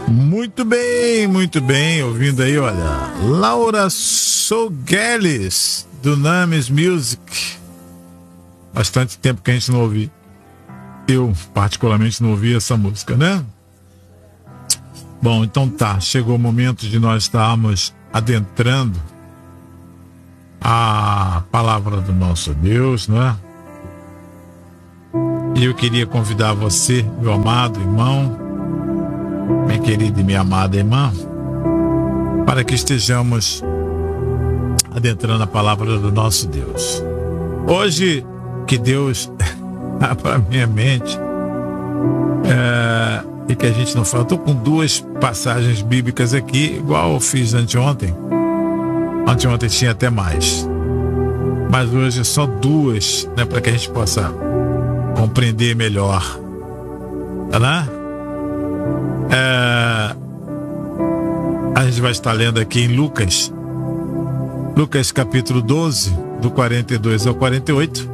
Muito bem, ouvindo aí, olha, Laura Sogueles, do Names Music. Bastante tempo que a gente não ouvia. Eu, particularmente, não ouvi essa música, né? Bom, então tá, chegou o momento de nós estarmos adentrando a palavra do nosso Deus, não é? E eu queria convidar você, meu amado irmão, minha querida e minha amada irmã, para que estejamos adentrando a palavra do nosso Deus. Hoje, que Deus abra a minha mente e que a gente não fala. Estou com duas passagens bíblicas aqui, igual eu fiz anteontem. Anteontem tinha até mais, mas hoje é só duas, né, para que a gente possa compreender melhor, né? A gente vai estar lendo aqui em Lucas capítulo 12, do 42 ao 48,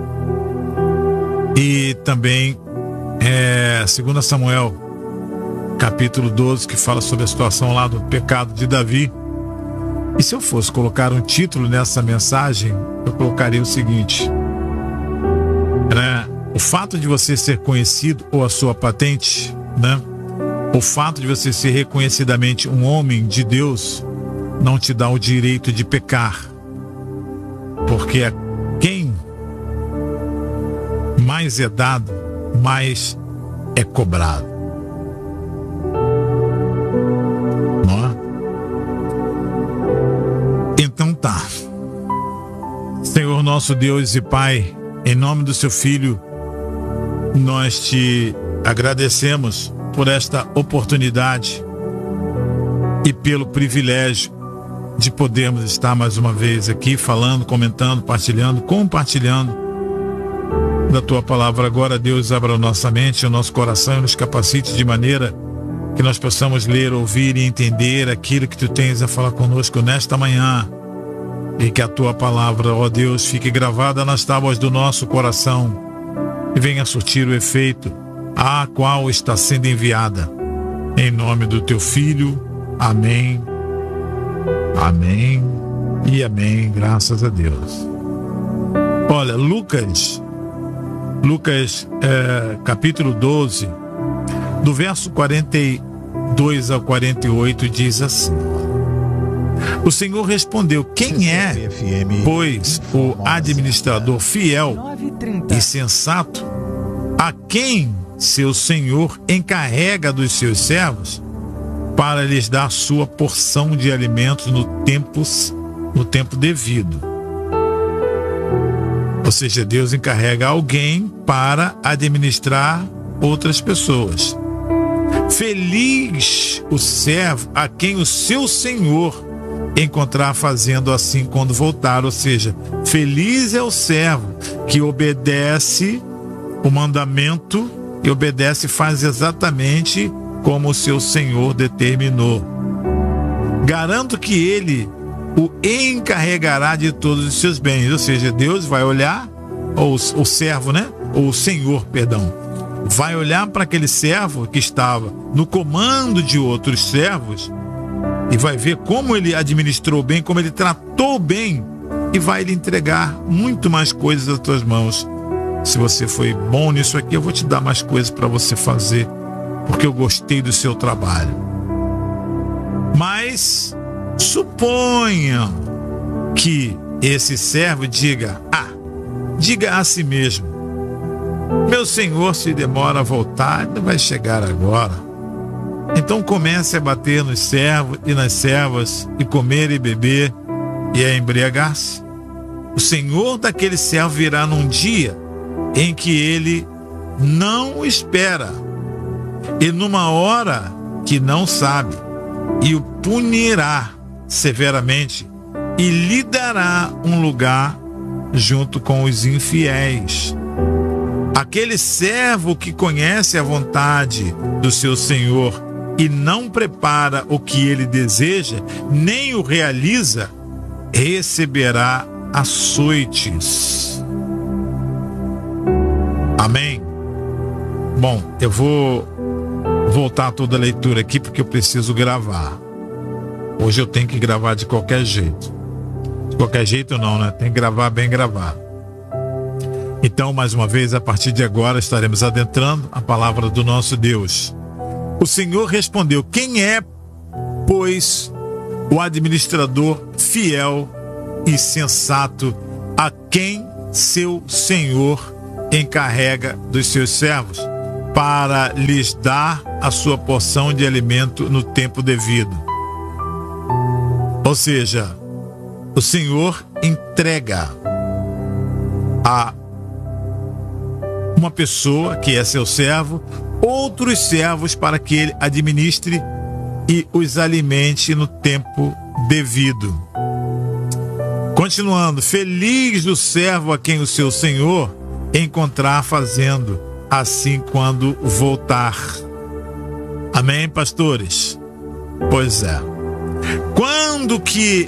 e também 2 Samuel capítulo 12, que fala sobre a situação lá do pecado de Davi. E se eu fosse colocar um título nessa mensagem, eu colocaria o seguinte, né? O fato de você ser conhecido, ou a sua patente, né? O fato de você ser reconhecidamente um homem de Deus não te dá o direito de pecar, porque a quem mais é dado, mais é cobrado. Não é? Então tá. Senhor nosso Deus e Pai, em nome do seu Filho, nós te agradecemos por esta oportunidade e pelo privilégio de podermos estar mais uma vez aqui falando, comentando, compartilhando da tua palavra. Agora, Deus, abra a nossa mente, o nosso coração e nos capacite de maneira que nós possamos ler, ouvir e entender aquilo que tu tens a falar conosco nesta manhã, e que a tua palavra, ó Deus, fique gravada nas tábuas do nosso coração e venha surtir o efeito a qual está sendo enviada. Em nome do teu Filho. Amém. Amém e amém. Graças a Deus. Olha, Lucas capítulo 12, do verso 42 ao 48, diz assim: o Senhor respondeu: quem é, pois, o administrador fiel e sensato, a quem seu senhor encarrega dos seus servos para lhes dar sua porção de alimentos no tempo devido? Ou seja, Deus encarrega alguém para administrar outras pessoas. Feliz o servo a quem o seu senhor encontrar fazendo assim quando voltar. Ou seja, feliz é o servo que obedece o mandamento e obedece e faz exatamente como o seu senhor determinou. Garanto que ele o encarregará de todos os seus bens. Ou seja, Deus vai olhar, ou o servo, né? Ou o senhor, perdão, vai olhar para aquele servo que estava no comando de outros servos e vai ver como ele administrou bem, como ele tratou bem, e vai lhe entregar muito mais coisas das tuas mãos. Se você foi bom nisso aqui, eu vou te dar mais coisas para você fazer, porque eu gostei do seu trabalho. Mas suponham que esse servo diga a si mesmo: meu senhor se demora a voltar, não vai chegar agora. Então comece a bater nos servos e nas servas, e comer e beber, e a embriagar-se. O senhor daquele servo virá num dia em que ele não espera, e numa hora que não sabe, e o punirá severamente, e lhe dará um lugar junto com os infiéis. Aquele servo que conhece a vontade do seu senhor e não prepara o que ele deseja, nem o realiza, receberá açoites. Amém? Bom, eu vou voltar toda a leitura aqui porque eu preciso gravar. Hoje eu tenho que gravar de qualquer jeito. De qualquer jeito não, né? Tem que gravar bem gravado. Então, mais uma vez, a partir de agora estaremos adentrando a palavra do nosso Deus. O Senhor respondeu: quem é, pois, o administrador fiel e sensato a quem seu Senhor encarrega dos seus servos para lhes dar a sua porção de alimento no tempo devido? Ou seja, o Senhor entrega a uma pessoa que é seu servo outros servos para que ele administre e os alimente no tempo devido. Continuando: feliz do servo a quem o seu Senhor encontrar fazendo assim quando voltar. Amém, pastores? Pois é. Quando que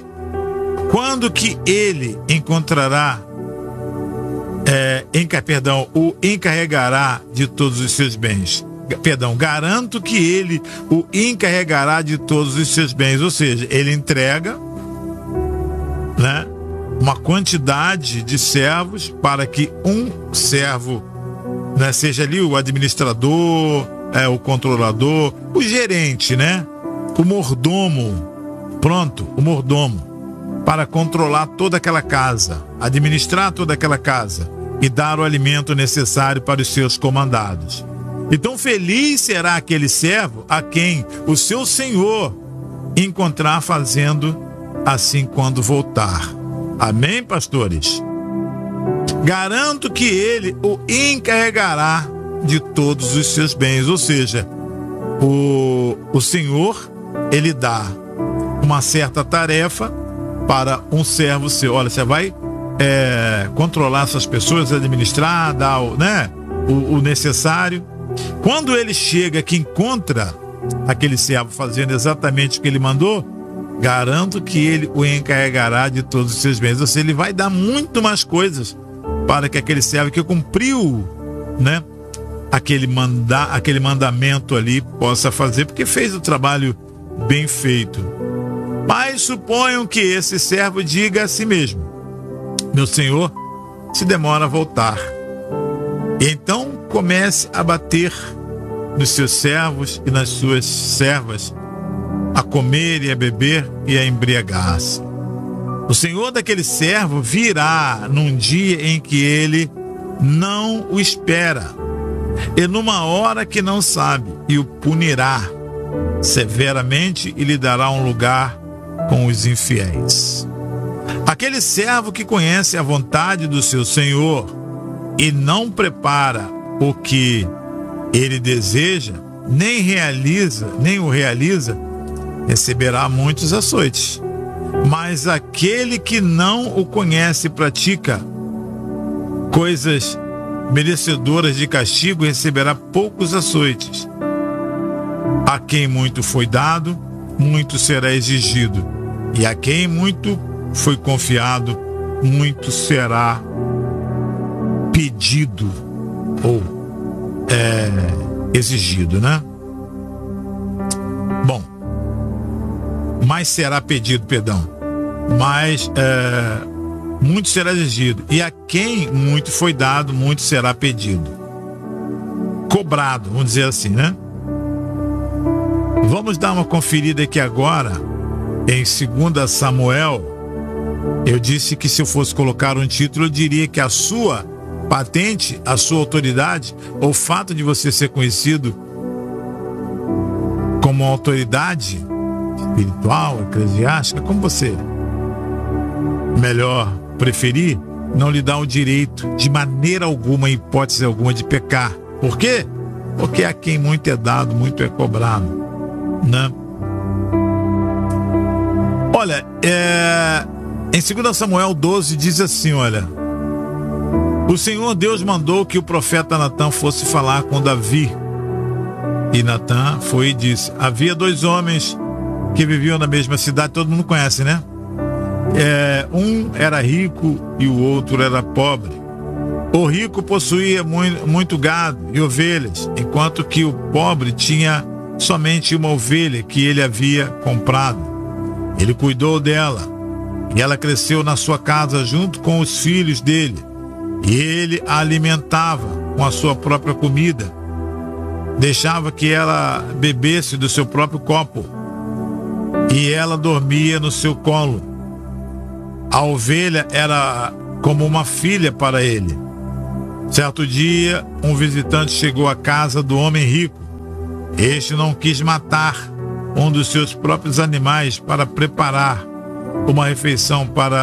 ele encontrará, o encarregará de todos os seus bens. Garanto que ele o encarregará de todos os seus bens. Ou seja, ele entrega, né, uma quantidade de servos para que um servo, né, seja ali o administrador, o controlador, o gerente, né, o mordomo, o mordomo, para controlar toda aquela casa, administrar toda aquela casa e dar o alimento necessário para os seus comandados. Então feliz será aquele servo a quem o seu Senhor encontrar fazendo assim quando voltar. Amém, pastores? Garanto que ele o encarregará de todos os seus bens. Ou seja, o Senhor, ele dá uma certa tarefa para um servo seu. Olha, você vai controlar essas pessoas, administrar, dar o necessário. Quando ele chega, que encontra aquele servo fazendo exatamente o que ele mandou, garanto que ele o encarregará de todos os seus bens. Ou seja, ele vai dar muito mais coisas para que aquele servo que cumpriu, né, aquele mandamento ali possa fazer, porque fez o trabalho bem feito. Mas suponham que esse servo diga a si mesmo: meu senhor se demora a voltar. Então comece a bater nos seus servos e nas suas servas, a comer e a beber e a embriagar-se. O senhor daquele servo virá num dia em que ele não o espera, e numa hora que não sabe, e o punirá severamente e lhe dará um lugar com os infiéis. Aquele servo que conhece a vontade do seu senhor e não prepara o que ele deseja, nem o realiza, receberá muitos açoites. Mas aquele que não o conhece e pratica coisas merecedoras de castigo receberá poucos açoites. A quem muito foi dado, muito será exigido, e a quem muito foi confiado, muito será pedido ou exigido, né? Bom, mais será pedido, mas muito será exigido, e a quem muito foi dado, muito será pedido, cobrado, vamos dizer assim, né? Vamos dar uma conferida aqui agora em 2 Samuel. Eu disse que se eu fosse colocar um título, eu diria que a sua patente, a sua autoridade, ou o fato de você ser conhecido como uma autoridade espiritual, eclesiástica, como você melhor preferir, não lhe dá o direito de maneira alguma, em hipótese alguma, de pecar. Por quê? Porque a quem muito é dado, muito é cobrado, né? Olha, em 2 Samuel 12 diz assim, olha: o Senhor Deus mandou que o profeta Natã fosse falar com Davi. E Natã foi e disse: havia 2 homens que viviam na mesma cidade, todo mundo conhece, né? Um era rico e o outro era pobre. O rico possuía muito gado e ovelhas, enquanto que o pobre tinha somente uma ovelha que ele havia comprado. Ele cuidou dela e ela cresceu na sua casa junto com os filhos dele. E ele a alimentava com a sua própria comida. Deixava que ela bebesse do seu próprio copo. E ela dormia no seu colo. A ovelha era como uma filha para ele. Certo dia, um visitante chegou à casa do homem rico. Este não quis matar um dos seus próprios animais para preparar uma refeição para